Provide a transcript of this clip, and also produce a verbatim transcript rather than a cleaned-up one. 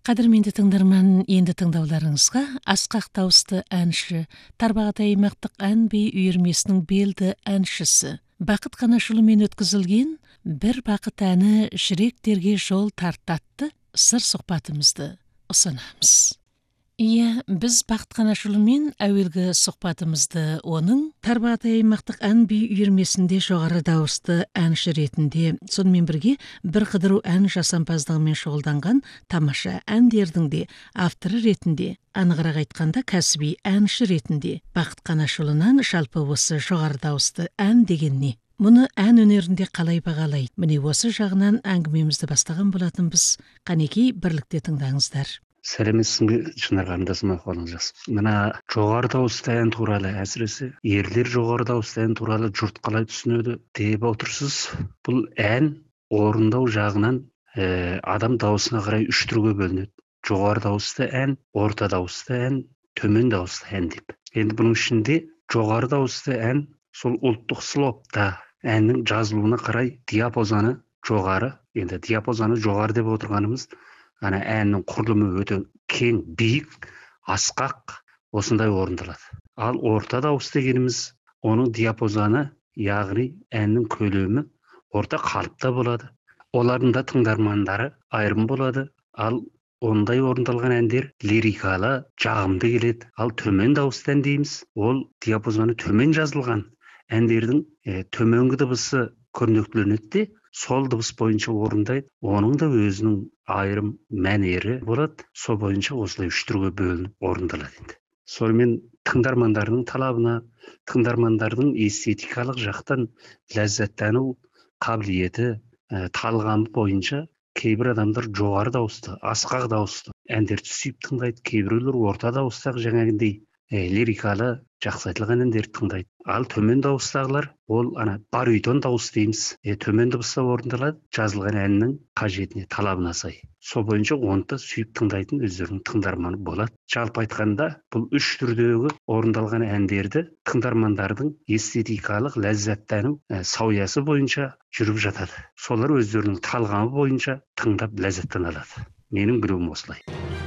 Қадірменді тыңдарман, енді тыңдауларыңызға асқақ дауысты әнші, Тарбағатай аймақтық ән би үйірмесінің белді әншісі Бақыт Қанашұлымен өткізілген бір бақыт әні жүректерге жол тартатты сыр сұхбатымызды ұсынамыз. Иә, біз Бақыт Қанашұлымен әуелгі сұхбатымызды оның Тарбағатай аймақтық ән би үйірмесінде жоғары дауысты әнші ретінде, сонымен бірге бір қыдыру ән жасампаздығымен шұғылданған тамаша әндердің де авторы ретінде, анығырақ айтқанда кәсіби әнші ретінде Бақыт Қанашұлынан жалпы осы жоғары дауысты ән деген не? Мұны ән өнерінде қалай бағалайды? Міне осы жағынан әңгімемізді бастаған болатынбыз. Қанекей, бірлікте тыңдаңыздар. Сәлеметсің бе, Шынар қарындасым, ахуалың жақсы. Мына жоғары дауысты ән туралы, әсіресе ерлер жоғары дауысты ән туралы жұрт қалай түсінеді деп отырсыз. Бұл ән орындау жағынан ә, адам дауысына қарай үш түрге бөлінеді. Жоғары дауысты ән, орта дауысты ән, төмен дауысты ән деп. Енді бұның ішінде жоғары дауысты ән сол ұлттық слогта әннің жазылуына қарай диапазоны жоғары. Енді диапазоны жоғары деп отырғанымыз, ана әннің құрылымы өте кең, биік, асқақ, осындай орындалады. Ал орта дауыс дегеніміз, оның диапазоны, яғни әннің көлемі орта қалыпта болады. Олардың да тыңдармандары айырым болады. Ал ондай орындалған әндер лирикалы, жағымды келеді. Ал төмен дауысты ән дейміз, ол диапазоны төмен жазылған әндердің е, төменгі дыбысы көрнектіленеді де, сол дыбыс бойынша орындайды. Оның да өзінің айырым мәнері болады. Сол бойынша осылай үш түрге бөлініп орындалады енді. Сонымен тыңдармандардың талабына, тыңдармандардың эстетикалық жақтан ләззаттану қабілеті, ә, талғамы бойынша кейбір адамдар жоғары дауысты, асқақ дауысты әндерді сүйіп тыңдайды, кейбіреулер орта дауыстағы жаңағындай ә, лирикалы, жақсы айтылған әндерді тыңдайды. Ал төмен дауыстағылар, ол ана баритон дауыс дейміз. Е, төмен дыбыста орындалады, жазылған әннің қажетіне, талабына сай. Сол бойынша оны да сүйіп тыңдайтын өздерінің тыңдарманы болады. Жалпы айтқанда, бұл үш түрдегі орындалған әндерді тыңдармандардың эстетикалық ләззаттану ә, сауясы бойынша жүріп жатады. Солар өздерінің талғамы бойынша тыңдап ләззаттана алады. Менің білуім осылай.